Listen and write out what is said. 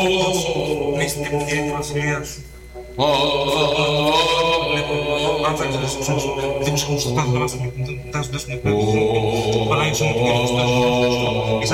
Μύστηκε που βγαίνει η βασιλεία σου. Αν φέρνεις να σωψώσεις, δίψε μου στο τάδε τώρα στην τάζοντας με πέρα. Πανάγιψε μου την κυρία μου στο